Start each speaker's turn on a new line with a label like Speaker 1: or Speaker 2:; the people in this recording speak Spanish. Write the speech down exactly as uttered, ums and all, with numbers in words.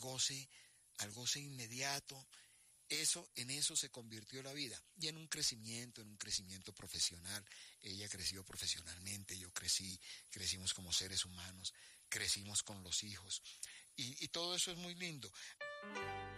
Speaker 1: goce, al goce inmediato. Eso, en eso se convirtió la vida, y en un crecimiento, en un crecimiento profesional. Ella creció profesionalmente, yo crecí, crecimos como seres humanos, crecimos con los hijos, y, y todo eso es muy lindo.